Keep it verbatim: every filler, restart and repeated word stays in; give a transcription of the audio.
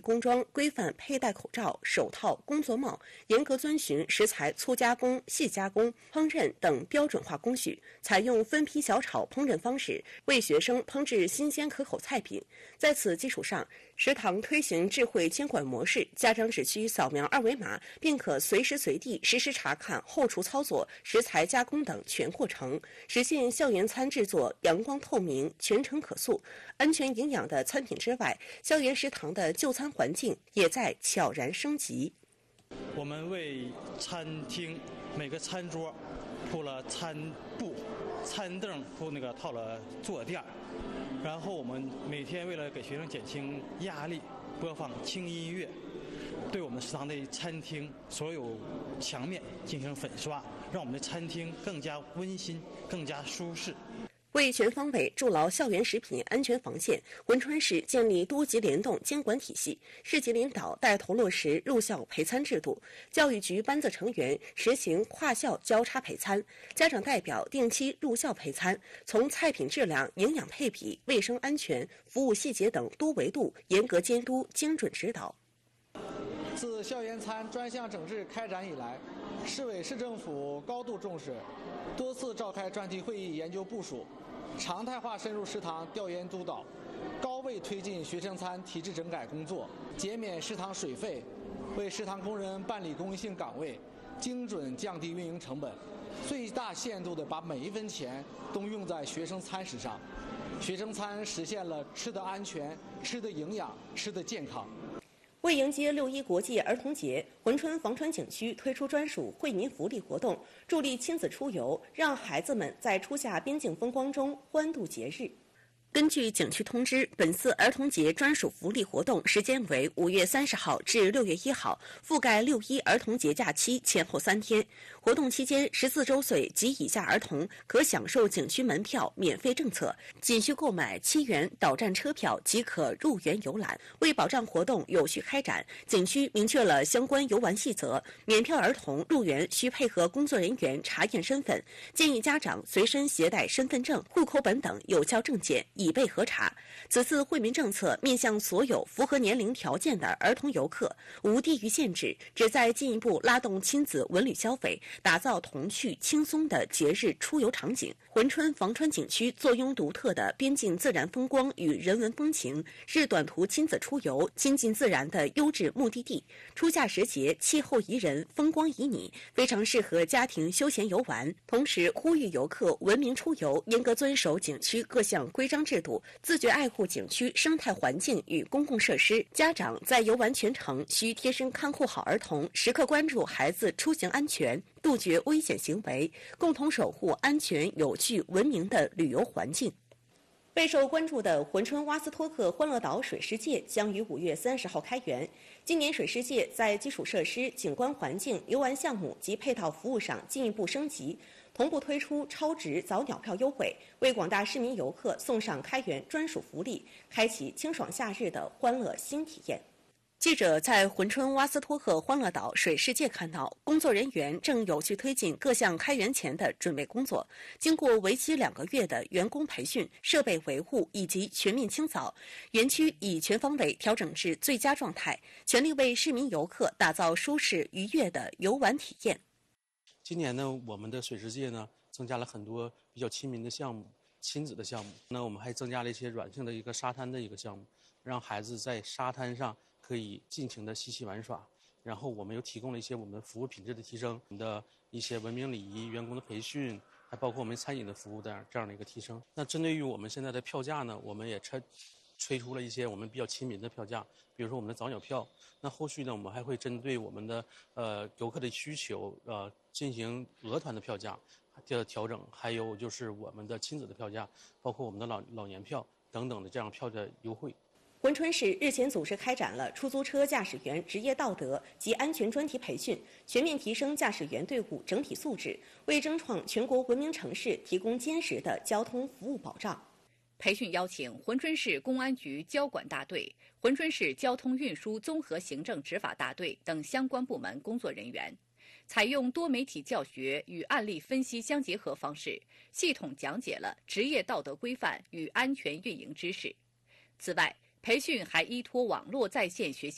工装规范佩戴口罩、手套、工作帽，严格遵循食材粗加工、细加工、烹饪等标准化工序，采用分批小炒烹饪方式，为学生烹制新鲜可口菜品。在此基础上，食堂推行智慧监管模式，家长只需扫描二维码，并可随时随地实时查看后厨操作、食材加工等全过程，实现校园餐制作阳光透明、全程可塑、安全营养的餐品之外，校园食堂的就餐环境也在悄然升级。 我们为餐厅每个餐桌铺了餐布，餐凳铺那个套了坐垫，然后我们每天为了给学生减轻压力，播放轻音乐，对我们食堂的餐厅所有墙面进行粉刷，让我们的餐厅更加温馨、更加舒适。 为全方位筑牢校园食品安全防线，珲春市建立多级联动监管体系，市级领导带头落实入校陪餐制度，教育局班子成员实行跨校交叉陪餐，家长代表定期入校陪餐，从菜品质量、营养配比、卫生安全、服务细节等多维度严格监督、精准指导。 自校园餐专项整治开展以来，市委市政府高度重视，多次召开专题会议研究部署，常态化深入食堂调研督导，高位推进学生餐体制整改工作，减免食堂水费，为食堂工人办理公益性岗位，精准降低运营成本，最大限度地把每一分钱都用在学生餐食上。学生餐实现了吃得安全、吃得营养、吃得健康。 为迎接六一国际儿童节，珲春房川景区推出专属惠民福利活动，助力亲子出游，让孩子们在初夏边境风光中欢度节日。根据景区通知，本次儿童节专属福利活动时间为五月三十号至六月一号，覆盖六一儿童节假期前后三天。活动期间，十四周岁及以下儿童可享受景区门票免费政策，仅需购买七元导站车票即可入园游览。为保障活动有序开展，景区明确了相关游玩细则，免票儿童入园需配合工作人员查验身份，建议家长随身携带身份证、户口本等有效证件，以备核查。此次惠民政策面向所有符合年龄条件的儿童游客，无地域限制，旨在进一步拉动亲子文旅消费，打造童趣轻松的节日出游场景。珲春房川景区坐拥独特的边境自然风光与人文风情，是短途亲子出游、亲近自然的优质目的地。初夏时节，气候宜人，风光旖旎，非常适合家庭休闲游玩。同时，呼吁游客文明出游，严格遵守景区各项规章制度，自觉爱护景区生态环境与公共设施。家长在游玩全程需贴身看护好儿童，时刻关注孩子出行安全，杜绝危险行为，共同守护安全、有序、文明的旅游环境。备受关注的珲春瓦斯托克欢乐岛水世界将于五月三十号开园。今年水世界在基础设施、景观环境、游玩项目及配套服务上进一步升级，同步推出超值早鸟票优惠，为广大市民游客送上开园专属福利，开启清爽夏日的欢乐新体验。记者在珲春瓦斯托克欢乐岛水世界看到，工作人员正有序推进各项开园前的准备工作。经过为期两个月的员工培训、设备维护以及全面清扫，园区已全方位调整至最佳状态，全力为市民游客打造舒适愉悦的游玩体验。 今年呢，我们的水世界呢增加了很多比较亲民的项目、亲子的项目。那我们还增加了一些软性的一个沙滩的一个项目，让孩子在沙滩上可以尽情的嬉戏玩耍。然后我们又提供了一些我们服务品质的提升，我们的一些文明礼仪、员工的培训，还包括我们餐饮的服务的这样的一个提升。那针对于我们现在的票价呢，我们也推推出了一些我们比较亲民的票价，比如说我们的早鸟票。那后续呢，我们还会针对我们的呃游客的需求，呃进行额团的票价的调整，还有就是我们的亲子的票价，包括我们的老老年票等等的这样票的优惠。 珲春市日前组织开展了出租车驾驶员职业道德及安全专题培训，全面提升驾驶员队伍整体素质，为争创全国文明城市提供坚实的交通服务保障。 培训邀请珲春市公安局交管大队、珲春市交通运输综合行政执法大队等相关部门工作人员，采用多媒体教学与案例分析相结合方式，系统讲解了职业道德规范与安全运营知识。此外，培训还依托网络在线学习